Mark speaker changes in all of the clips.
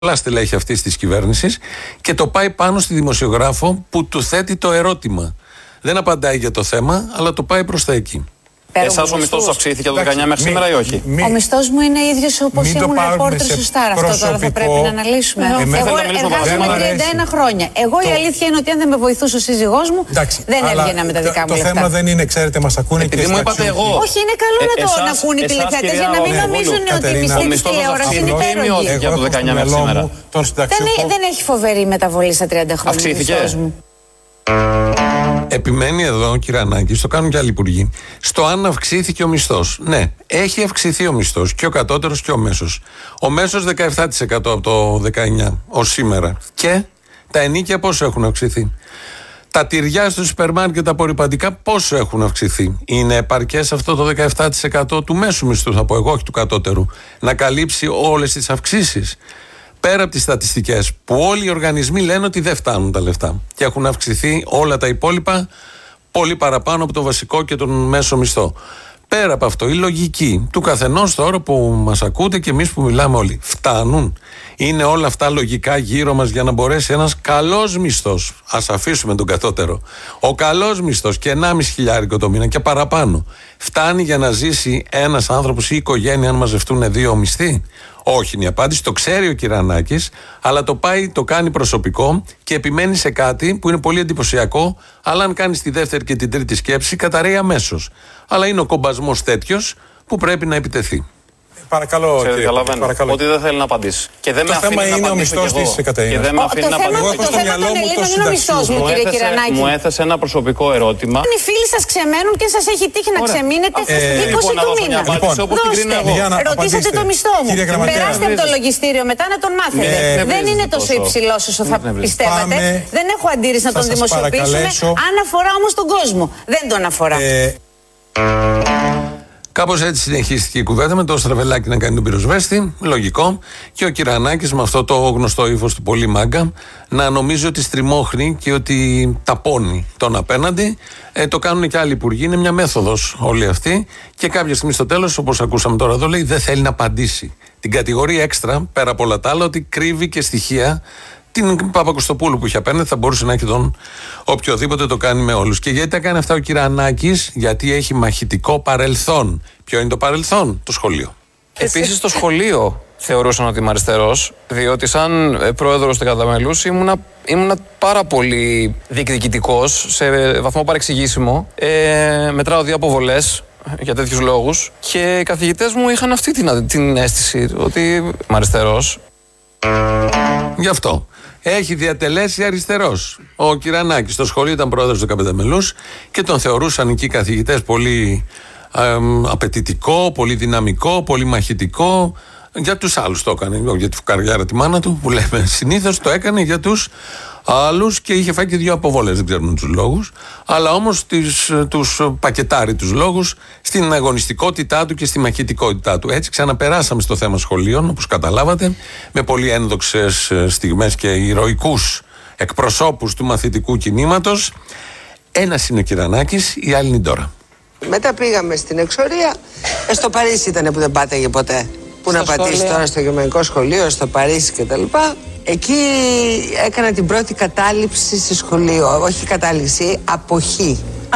Speaker 1: πολλά στελέχη αυτής της κυβέρνησης και το πάει πάνω στη δημοσιογράφο που του θέτει το ερώτημα. Δεν απαντάει για το θέμα, αλλά το πάει προς τα εκεί.
Speaker 2: Εσάς ο μισθός αυξήθηκε το 19 μέχρι σήμερα ή όχι?
Speaker 3: Ο μισθός μου είναι ίδιος όπως ήμουν ρεπόρτερ στο Σταρ. Αυτό τώρα θα πρέπει να αναλύσουμε. Εγώ εργάζομαι 31 χρόνια. Εγώ η αλήθεια είναι ότι αν δεν με βοηθούσε ο σύζυγός μου, δεν έβγαινα με τα δικά μου λεφτά.
Speaker 4: Το θέμα δεν είναι, ξέρετε, μας ακούνε και
Speaker 2: μου είπατε εγώ.
Speaker 3: Όχι, είναι καλό να ακούν οι τηλεθεατές για να μην νομίζουν ότι η μισθή της τηλεόρασης είναι υπέρογγη.
Speaker 2: Για το 19 μέχρι σήμερα.
Speaker 3: Δεν έχει φοβερή μεταβολή στα 30 χρόνια.
Speaker 2: Αυξήθηκε.
Speaker 1: Επιμένει εδώ ο Κυρανάκης, το κάνουν και άλλοι υπουργοί, στο αν αυξήθηκε ο μισθός. Ναι, έχει αυξηθεί ο μισθός, και ο κατώτερος και ο μέσος. Ο μέσος 17% από το 19 ως σήμερα. Και τα ενοίκια πόσο έχουν αυξηθεί? Τα τυριά στο σούπερ μάρκετ, τα απορρυπαντικά πόσο έχουν αυξηθεί? Είναι επαρκές αυτό το 17% του μέσου μισθού, θα πω εγώ, όχι του κατώτερου, να καλύψει όλες τις αυξήσεις? Πέρα από τις στατιστικές που όλοι οι οργανισμοί λένε ότι δεν φτάνουν τα λεφτά και έχουν αυξηθεί όλα τα υπόλοιπα πολύ παραπάνω από το βασικό και τον μέσο μισθό. Πέρα από αυτό, η λογική του καθενός τώρα που μας ακούτε και εμείς που μιλάμε όλοι, φτάνουν? Είναι όλα αυτά λογικά γύρω μας για να μπορέσει ένας καλός μισθός, ας αφήσουμε τον κατώτερο, ο καλός μισθός και 1.500 το μήνα και παραπάνω, φτάνει για να ζήσει ένας άνθρωπος ή η οικογένεια αν μαζευτούν δύο μισθοί? Όχι, είναι η απάντηση. Το ξέρει ο Κυρανάκης, αλλά το κάνει προσωπικό και επιμένει σε κάτι που είναι πολύ εντυπωσιακό. Αλλά αν κάνει τη δεύτερη και την τρίτη σκέψη, καταραίει αμέσως. Αλλά είναι ο κομπασμός τέτοιος που πρέπει να επιτεθεί.
Speaker 4: Παρακαλώ,
Speaker 2: παρακαλώ. Ότι δεν θέλει να απαντήσει. Και δεν
Speaker 4: το θέμα είναι ο μισθός της Κατερίνα.
Speaker 2: Και δεν με αφήνει να απαντήσω.
Speaker 3: Το θέμα των Ελλήνων είναι ο μισθός μου, κύριε Κυρανάκη.
Speaker 2: Μου έθεσε ένα προσωπικό ερώτημα.
Speaker 3: Αν οι φίλοι σας ξεμένουν και σας έχει τύχει να ξεμείνετε 20 του μήνα. Ρωτήσατε το μισθό μου. Περάστε από το λογιστήριο μετά να τον μάθετε. Δεν είναι τόσο υψηλό όσο θα πιστεύατε. Δεν έχω αντίρρηση να τον δημοσιοποιήσουμε. Αν αφορά όμως τον κόσμο. Δεν τον αφορά.
Speaker 1: Κάπως έτσι συνεχίστηκε η κουβέντα με το Στραβελάκι να κάνει τον πυροσβέστη. Λογικό. Και ο Κυρανάκης με αυτό το γνωστό ύφος του πολύ μάγκα να νομίζει ότι στριμώχνει και ότι ταπώνει τον απέναντι. Το κάνουν και άλλοι υπουργοί. Είναι μια μέθοδος όλη αυτή. Και κάποια στιγμή στο τέλος, όπως ακούσαμε τώρα εδώ, λέει δεν θέλει να απαντήσει. Την κατηγορία έξτρα, πέρα από όλα τα άλλα, ότι κρύβει και στοιχεία. Την Παπακοστοπούλου που είχε απέναντι, θα μπορούσε να έχει τον οποιοδήποτε, το κάνει με όλους. Και γιατί τα κάνει αυτά ο Κυρανάκης? Γιατί έχει μαχητικό παρελθόν. Ποιο είναι το παρελθόν? Το σχολείο.
Speaker 5: Επίσης το σχολείο θεωρούσαν ότι είμαι αριστερός, διότι σαν πρόεδρος του Καταμελούς ήμουνα πάρα πολύ διεκδικητικός, σε βαθμό παρεξηγήσιμο. Μετράω δύο αποβολές για τέτοιους λόγους και οι καθηγητές μου είχαν αυτή την αίσθηση ότι είμαι αριστερός.
Speaker 1: Γι' αυτό έχει διατελέσει αριστερός. Ο Κυρανάκης στο σχολείο ήταν πρόεδρος του Καπεταμελούς και τον θεωρούσαν εκεί οι καθηγητές πολύ απαιτητικό, πολύ δυναμικό, πολύ μαχητικό. Για τους άλλους το έκανε, για τη φουκαριάρα τη μάνα του που λέμε συνήθως, το έκανε για τους άλλους και είχε φάει και δύο αποβολές, δεν ξέρουμε τους λόγους, αλλά όμως τους πακετάρει τους λόγους στην αγωνιστικότητά του και στη μαχητικότητά του. Έτσι ξαναπεράσαμε στο θέμα σχολείων, όπως καταλάβατε, με πολύ ένδοξες στιγμές και ηρωικούς εκπροσώπους του μαθητικού κινήματος. Ένας είναι ο Κυρανάκης, η άλλη είναι η Ντόρα.
Speaker 6: Μετά πήγαμε στην εξορία, στο Παρίσι ήταν που δεν πάταγε ποτέ. Πού να πατήσει τώρα, στο γερμανικό σχολείο, στο Παρίσι κτλ. Εκεί έκανα την πρώτη κατάληψη στο σχολείο. Όχι κατάληψη, αποχή.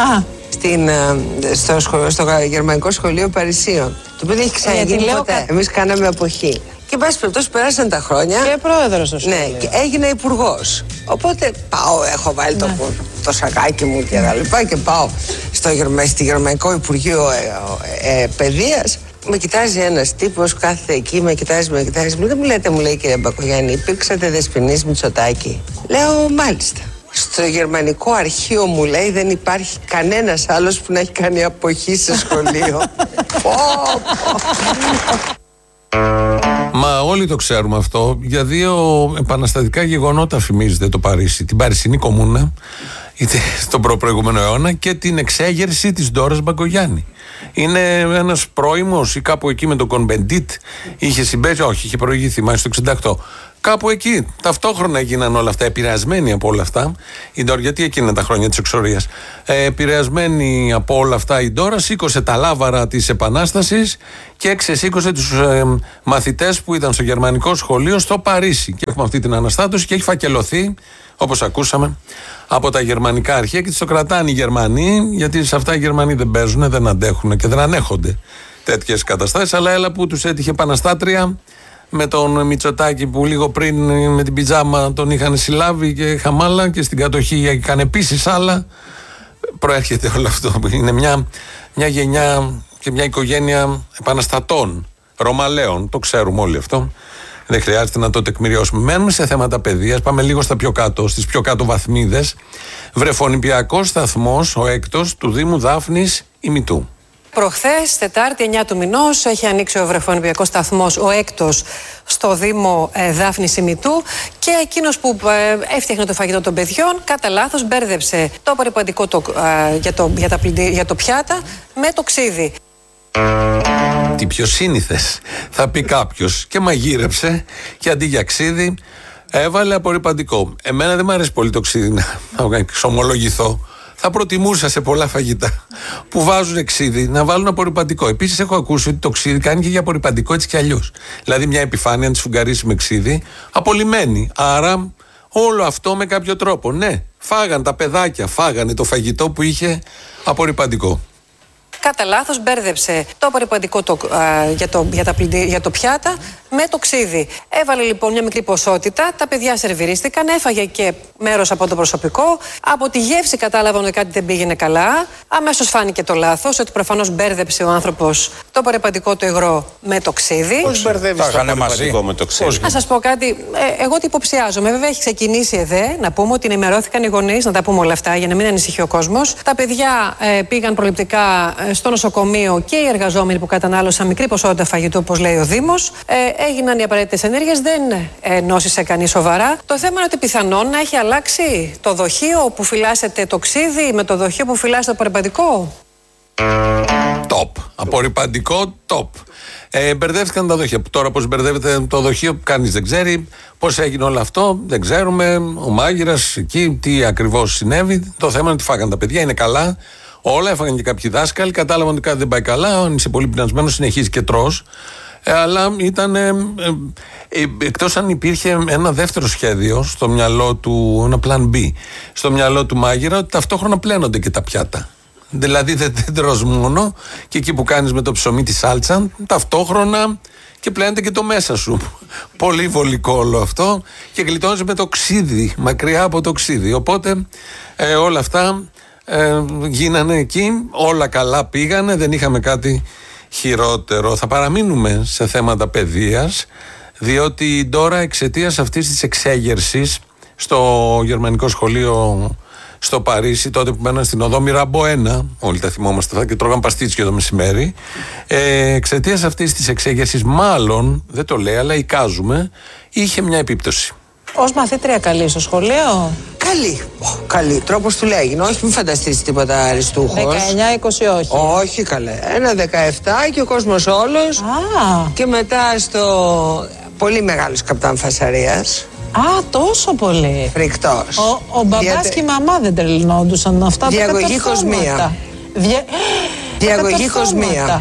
Speaker 6: Στο γερμανικό σχολείο Παρισίων. Το οποίο δεν έχει ξαναγίνει ποτέ. Εμείς κάναμε αποχή. Και εν πάση περιπτώσει περάσαν τα χρόνια.
Speaker 3: Και πρόεδρος στο σχολείο.
Speaker 6: Ναι, και έγινα υπουργός. Οπότε πάω, έχω βάλει το σακάκι μου και τα λοιπά και πάω στο Γερμανικό Υπουργείο Παιδείας. Με κοιτάζει ένας τύπος, κάθεται εκεί, με κοιτάζει. Δεν μου λέτε, μου λέει, κύριε Μπακογιάννη, υπήρξατε δεσποινής Μητσοτάκη? Λέω, μάλιστα. Στο γερμανικό αρχείο, μου λέει, δεν υπάρχει κανένας άλλος που να έχει κάνει αποχή σε σχολείο.
Speaker 1: Μα όλοι το ξέρουμε αυτό. Για δύο επαναστατικά γεγονότα φημίζεται το Παρίσι. Την Παρισινή Κομμούνα, είτε στον προηγούμενο αιώνα, και την εξέγερση της Ντόρας Μπακογιάννη. Είναι ένας πρώιμος ή κάπου εκεί με τον Κονμπεντίτ είχε συμπέσει, όχι, είχε προηγηθεί μάλιστα το 68. Κάπου εκεί. Ταυτόχρονα έγιναν όλα αυτά, επηρεασμένοι από όλα αυτά. Η Ντόρα, γιατί εκείνα τα χρόνια της εξορίας. Επηρεασμένοι από όλα αυτά, η Ντόρα σήκωσε τα λάβαρα της Επανάστασης και ξεσήκωσε τους μαθητές που ήταν στο γερμανικό σχολείο στο Παρίσι. Και έχουμε αυτή την αναστάτωση και έχει φακελωθεί, όπως ακούσαμε, από τα γερμανικά αρχεία και τις το κρατάνε οι Γερμανοί, γιατί σε αυτά οι Γερμανοί δεν παίζουν, δεν αντέχουν και δεν ανέχονται τέτοιες καταστάσεις. Αλλά έλα που τους έτυχε επαναστάτρια με τον Μητσοτάκη που λίγο πριν με την πιτζάμα τον είχαν συλλάβει και χαμάλα, και στην κατοχή έκανε επίσης άλλα. Προέρχεται όλο αυτό που είναι μια γενιά και μια οικογένεια επαναστατών, Ρωμαλαίων. Το ξέρουμε όλοι αυτό. Δεν χρειάζεται να το τεκμηριώσουμε. Μένουμε σε θέματα παιδείας. Πάμε λίγο στα πιο κάτω, στις πιο κάτω βαθμίδες. Βρεφονιπιακός σταθμός, ο έκτος του Δήμου Δάφνης Ημιτού.
Speaker 7: Προχθές, Τετάρτη 9 του μηνός, έχει ανοίξει ο βρεφονιπιακός σταθμός, ο έκτος, στο Δήμο Δάφνης Ημιτού, και εκείνος που έφτιαχνε το φαγητό των παιδιών, κατά λάθος μπέρδεψε το απορριπαντικό για το πιάτα με το ξύδι.
Speaker 1: Τι πιο σύνηθες, θα πει κάποιος, και μαγείρεψε και αντί για ξύδι έβαλε απορριπαντικό. Εμένα δεν μου αρέσει πολύ το ξύδι, να εξομολογηθώ. Θα προτιμούσα σε πολλά φαγητά που βάζουν ξύδι να βάλουν απορριπαντικό. Επίσης, έχω ακούσει ότι το ξύδι κάνει και για απορριπαντικό έτσι κι αλλιώς. Δηλαδή, μια επιφάνεια, αν τη σφουγγαρίσει με ξύδι, απολυμμένη. Άρα, όλο αυτό με κάποιο τρόπο. Ναι, φάγαν τα παιδάκια, φάγανε το φαγητό που είχε απορριπαντικό.
Speaker 7: Κατά λάθος μπέρδεψε το απορριπαντικό για το πιάτα με το ξύδι. Έβαλε λοιπόν μια μικρή ποσότητα, τα παιδιά σερβιρίστηκαν, έφαγε και μέρος από το προσωπικό. Από τη γεύση κατάλαβαν ότι κάτι δεν πήγαινε καλά. Αμέσως φάνηκε το λάθος, ότι προφανώς μπέρδεψε ο άνθρωπος το απορριπαντικό του υγρό με το ξύδι.
Speaker 2: Πώς μπερδεύεις το απορριπαντικό με το ξύδι?
Speaker 7: Να σας πω κάτι, εγώ τι υποψιάζομαι. Βέβαια έχει ξεκινήσει ΕΔΕ, να πούμε ότι ενημερώθηκαν οι γονείς, να τα πούμε όλα αυτά για να μην ανησυχεί ο κόσμος. Τα παιδιά πήγαν προληπτικά στο νοσοκομείο και οι εργαζόμενοι που κατανάλωσαν μικρή ποσότητα φαγητού, όπως λέει ο Δήμος. Έγιναν οι απαραίτητες ενέργειες, δεν νόσησε κανείς σοβαρά. Το θέμα είναι ότι πιθανόν να έχει αλλάξει το δοχείο που φυλάσσεται το ξύδι με το δοχείο που φυλάσσεται το απορριπαντικό.
Speaker 1: Top. Απορριπαντικό, top. Μπερδεύτηκαν τα δοχεία. Τώρα, πώς μπερδεύεται το δοχείο, κανείς δεν ξέρει. Πώς έγινε όλο αυτό, δεν ξέρουμε. Ο μάγειρας εκεί, τι ακριβώς συνέβη. Το θέμα είναι ότι φάγαν τα παιδιά, είναι καλά. Όλα, έφαγαν και κάποιοι δάσκαλοι, κατάλαβαν ότι κάτι δεν πάει καλά. Αν είσαι πολύ πεινασμένος, συνεχίζει και τρως. Αλλά ήταν. Εκτός αν υπήρχε ένα δεύτερο σχέδιο στο μυαλό του, ένα plan B, στο μυαλό του μάγειρα, ότι ταυτόχρονα πλένονται και τα πιάτα. Δηλαδή δεν τρως μόνο, και εκεί που κάνεις με το ψωμί τη σάλτσα, ταυτόχρονα και πλένεται και το μέσα σου. Πολύ βολικό όλο αυτό, και γλιτώνεις με το ξύδι, μακριά από το ξύδι. Οπότε όλα αυτά γίνανε εκεί, όλα καλά πήγανε, δεν είχαμε κάτι χειρότερο. Θα παραμείνουμε σε θέματα παιδείας, διότι τώρα εξαιτίας αυτής της εξέγερσης στο γερμανικό σχολείο στο Παρίσι, τότε που μέναν στην οδό Μυραμπό 1, όλοι τα θυμόμαστε αυτά, και τρώγαν παστίτσιο το μεσημέρι, εξαιτίας αυτής της εξέγερσης, μάλλον, δεν το λέει, αλλά εικάζουμε, είχε μια επίπτωση.
Speaker 7: Ως μαθήτρια καλή στο σχολείο?
Speaker 6: Καλή. Καλή. Τρόπος του λέγει. Όχι, μην φανταστείς τίποτα αριστούχος.
Speaker 7: 19-20 όχι.
Speaker 6: Όχι, καλέ. Ένα 17 και ο κόσμος όλος. Και μετά στο πολύ μεγάλος καπτάν Φασαρίας.
Speaker 7: Τόσο πολύ.
Speaker 6: Φρικτός.
Speaker 7: Ο μπαμπάς και η μαμά δεν τρελνόντουσαν αυτά.
Speaker 6: Διαγωγή κοσμία. Διαγωγή κοσμία.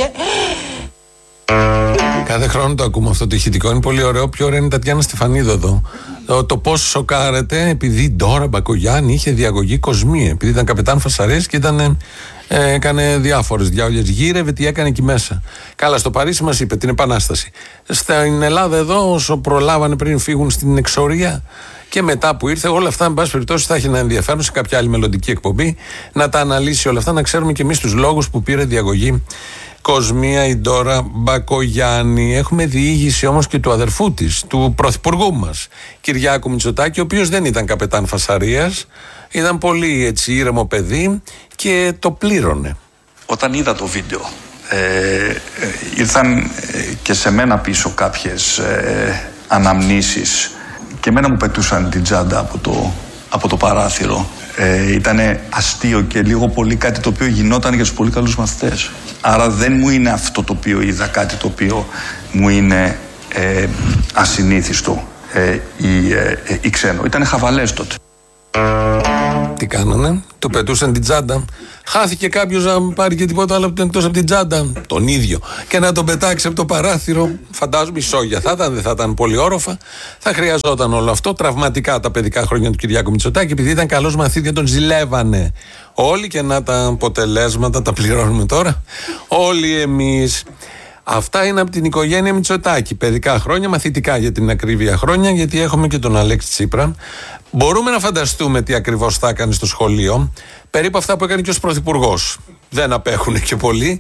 Speaker 1: Κάθε χρόνο το ακούμε αυτό το ηχητικό, είναι πολύ ωραίο. Πιο ωραία είναι η Τατιάνα Στεφανίδου εδώ. Το πώς σοκάρεται επειδή η Ντόρα Μπακογιάννη είχε διαγωγή κοσμία. Επειδή ήταν καπετάν Φασαρίας και έκανε διάφορες διάολες. Γύρευε τι έκανε εκεί μέσα. Καλά, στο Παρίσι μας είπε την Επανάσταση. Στην Ελλάδα εδώ, όσο προλάβανε πριν φύγουν στην εξορία και μετά που ήρθε, όλα αυτά, εν πάση περιπτώσει, θα έχει ένα ενδιαφέρον σε κάποια άλλη μελλοντική εκπομπή να τα αναλύσει όλα αυτά, να ξέρουμε και εμείς τους λόγους που πήρε διαγωγή κοσμία η Ντόρα Μπακογιάννη. Έχουμε διήγηση όμως και του αδερφού της, του πρωθυπουργού μας, Κυριάκου Μητσοτάκη, ο οποίος δεν ήταν καπετάν Φασαρίας, ήταν πολύ έτσι ήρεμο παιδί και το πλήρωνε.
Speaker 8: Όταν είδα το βίντεο, ήρθαν και σε μένα πίσω κάποιες αναμνήσεις και εμένα μου πετούσαν την τσάντα από το παράθυρο. Ήτανε αστείο και λίγο πολύ κάτι το οποίο γινόταν για τους πολύ καλούς μαθητές. Άρα δεν μου είναι αυτό το οποίο είδα κάτι το οποίο μου είναι ασυνήθιστο. οι ξένοι. Ήτανε χαβαλές τότε.
Speaker 1: Τι κάνανε, του πετούσαν την τσάντα. Χάθηκε κάποιος να πάρει και τίποτα άλλο εκτός από την τσάντα. Τον ίδιο. Και να τον πετάξει από το παράθυρο. Φαντάζομαι ισόγεια θα ήταν, δεν θα ήταν πολύ όροφα. Θα χρειαζόταν όλο αυτό. Τραυματικά τα παιδικά χρόνια του Κυριάκου Μητσοτάκη, επειδή ήταν καλός μαθητής και τον ζηλεύανε. Όλοι, και να τα αποτελέσματα τα πληρώνουμε τώρα. Όλοι εμείς. Αυτά είναι από την οικογένεια Μητσοτάκη. Παιδικά χρόνια, μαθητικά για την ακρίβεια χρόνια, γιατί έχουμε και τον Αλέξη Τσίπρα. Μπορούμε να φανταστούμε τι ακριβώς θα έκανε στο σχολείο. Περίπου αυτά που έκανε και ως πρωθυπουργός. Δεν απέχουν και πολύ.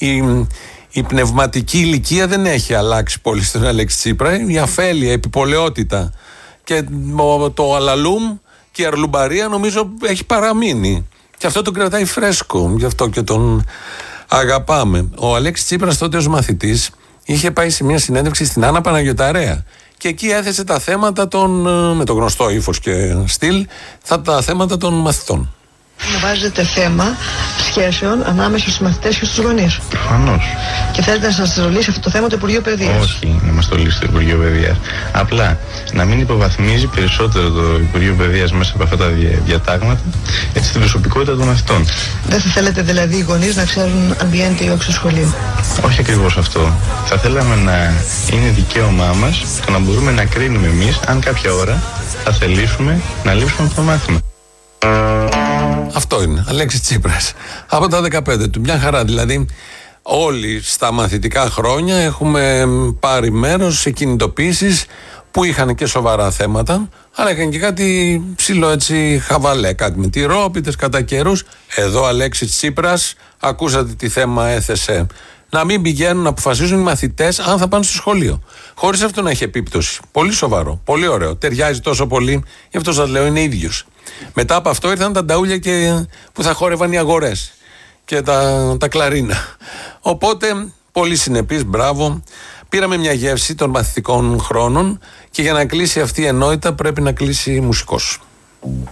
Speaker 1: Η πνευματική ηλικία δεν έχει αλλάξει πολύ στον Αλέξη Τσίπρα. Η αφέλεια, η επιπολαιότητα και το αλαλούμ και η αρλουμπαρία νομίζω έχει παραμείνει. Και αυτό τον κρατάει φρέσκο. Γι' αυτό και τον αγαπάμε. Ο Αλέξης Τσίπρας τότε ως μαθητής είχε πάει σε μια συνέντευξη στην Άννα Παναγιωταρέα και εκεί έθεσε τα θέματα με το γνωστό ύφος και στυλ, τα θέματα των μαθητών.
Speaker 9: Να βάζετε θέμα σχέσεων ανάμεσα στους μαθητές και στους γονείς.
Speaker 10: Προφανώς.
Speaker 9: Και θέλετε να σας το λύσει αυτό το θέμα το Υπουργείο Παιδείας.
Speaker 10: Όχι, να μας το λύσει το Υπουργείο Παιδείας. Απλά να μην υποβαθμίζει περισσότερο το Υπουργείο Παιδείας μέσα από αυτά τα διατάγματα έτσι την προσωπικότητα των μαθητών.
Speaker 9: Δεν θα θέλετε δηλαδή οι γονείς να ξέρουν αν πηγαίνετε ή όχι στο σχολείο?
Speaker 10: Όχι ακριβώς αυτό. Θα θέλαμε να είναι δικαίωμά μας το να μπορούμε να κρίνουμε εμείς αν κάποια ώρα θα θελήσουμε να λείψουμε από το μάθημα.
Speaker 1: Αυτό είναι, Αλέξης Τσίπρας. Από τα 15 του, μια χαρά δηλαδή. Όλοι στα μαθητικά χρόνια έχουμε πάρει μέρος σε κινητοποίησεις που είχαν και σοβαρά θέματα, αλλά είχαν και κάτι ψηλό έτσι χαβαλέ, κάτι με τυρόπιτες κατά καιρούς. Εδώ Αλέξης Τσίπρας, ακούσατε τι θέμα έθεσε. Να μην πηγαίνουν να αποφασίζουν οι μαθητές αν θα πάνε στο σχολείο. Χωρίς αυτό να έχει επίπτωση. Πολύ σοβαρό, πολύ ωραίο. Ταιριάζει τόσο πολύ, γι' αυτό σας λέω είναι ίδιος. Μετά από αυτό ήρθαν τα νταούλια που θα χόρευαν οι αγορές και τα κλαρίνα. Οπότε, πολύ συνεπής, μπράβο. Πήραμε μια γεύση των μαθητικών χρόνων και για να κλείσει αυτή η ενότητα πρέπει να κλείσει μουσικός.